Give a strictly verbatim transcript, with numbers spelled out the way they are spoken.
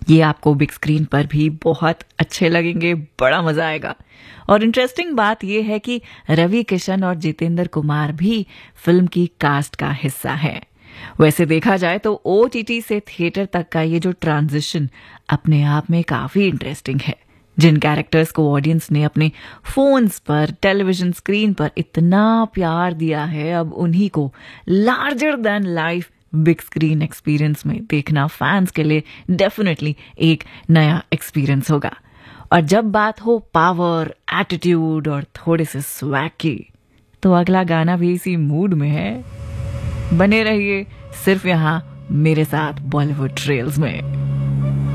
ये आपको big screen पर भी बहुत अच्छे लगेंगे, बड़ा मजा आएगा। और इंटरेस्टिंग बात यह है कि रवि किशन और जितेंद्र कुमार भी फिल्म की कास्ट का हिस्सा है। वैसे देखा जाए तो ओटीटी से थिएटर तक का ये जो ट्रांजिशन अपने आप में काफी इंटरेस्टिंग है। जिन कैरेक्टर्स को ऑडियंस ने अपने फोन्स पर, टेलीविजन स्क्रीन पर इतना प्यार दिया है, अब उन्हीं को larger than life big screen experience में देखना फैंस के लिए डेफिनेटली एक नया एक्सपीरियंस होगा। और जब बात हो पावर, एटीट्यूड और थोड़े से स्वैग की, तो अगला गाना भी इसी मूड में है। बने रहिए सिर्फ यहाँ मेरे साथ बॉलीवुड ट्रेल्स में।